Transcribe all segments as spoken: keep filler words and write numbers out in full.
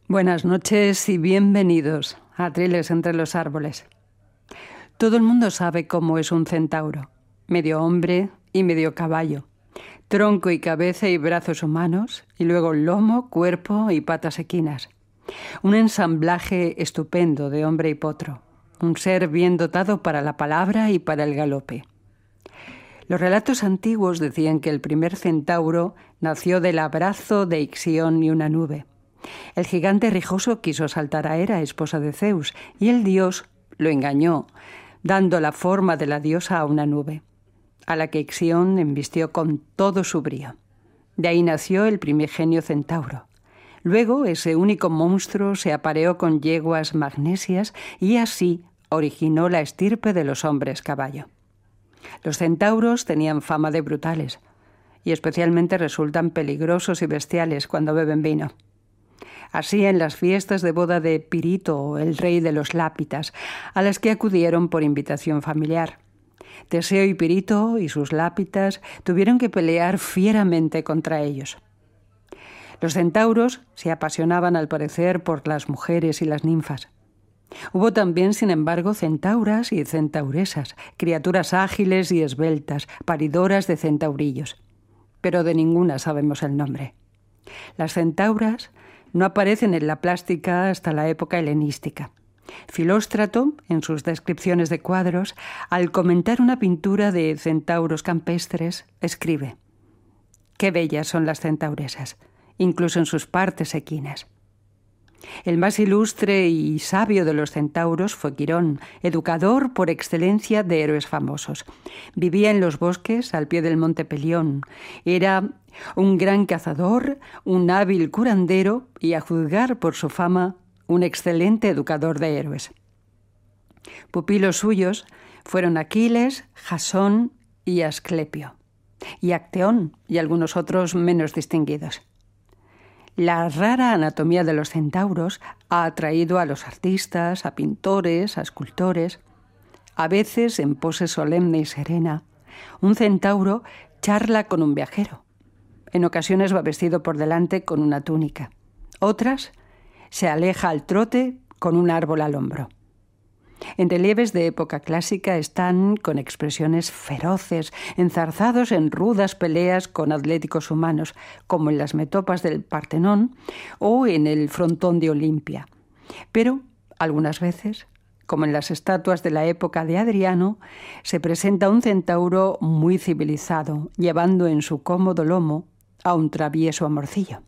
Buenas noches y bienvenidos a Triles entre los árboles. Todo el mundo sabe cómo es un centauro, medio hombre y medio caballo, tronco y cabeza y brazos humanos, y luego lomo, cuerpo y patas equinas. Un ensamblaje estupendo de hombre y potro, un ser bien dotado para la palabra y para el galope. Los relatos antiguos decían que el primer centauro nació del abrazo de Ixión y una nube. El gigante rijoso quiso saltar a Hera, esposa de Zeus, y el dios lo engañó, dando la forma de la diosa a una nube, a la que Ixión embistió con todo su brío. De ahí nació el primigenio centauro. Luego ese único monstruo se apareó con yeguas magnesias y así originó la estirpe de los hombres caballo. Los centauros tenían fama de brutales y especialmente resultan peligrosos y bestiales cuando beben vino. Así en las fiestas de boda de Pirito, el rey de los lápitas, a las que acudieron por invitación familiar. Teseo y Pirito y sus lápitas tuvieron que pelear fieramente contra ellos. Los centauros se apasionaban al parecer por las mujeres y las ninfas. Hubo también, sin embargo, centauras y centauresas, criaturas ágiles y esbeltas, paridoras de centaurillos. Pero de ninguna sabemos el nombre. Las centauras no aparecen en la plástica hasta la época helenística. Filóstrato, en sus descripciones de cuadros, al comentar una pintura de centauros campestres, escribe: «Qué bellas son las centauresas, incluso en sus partes equinas». El más ilustre y sabio de los centauros fue Quirón, educador por excelencia de héroes famosos. Vivía en los bosques al pie del monte Pelión. Era un gran cazador, un hábil curandero y, a juzgar por su fama, un excelente educador de héroes. Pupilos suyos fueron Aquiles, Jasón y Asclepio, y Acteón y algunos otros menos distinguidos. La rara anatomía de los centauros ha atraído a los artistas, a pintores, a escultores. A veces, en pose solemne y serena, un centauro charla con un viajero. En ocasiones va vestido por delante con una túnica. Otras, se aleja al trote con un árbol al hombro. En relieves de época clásica están con expresiones feroces, enzarzados en rudas peleas con atléticos humanos, como en las metopas del Partenón o en el frontón de Olimpia. Pero, algunas veces, como en las estatuas de la época de Adriano, se presenta un centauro muy civilizado, llevando en su cómodo lomo a un travieso amorcillo.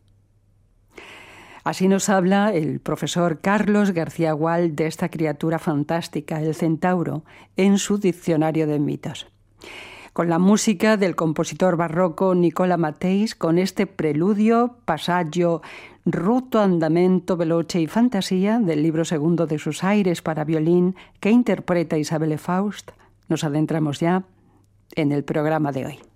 Así nos habla el profesor Carlos García Gual de esta criatura fantástica, el centauro, en su diccionario de mitos. Con la música del compositor barroco Nicola Matteis, con este preludio, pasaggio, ruto andamento, veloce y fantasía del libro segundo de sus aires para violín que interpreta Isabelle Faust, nos adentramos ya en el programa de hoy.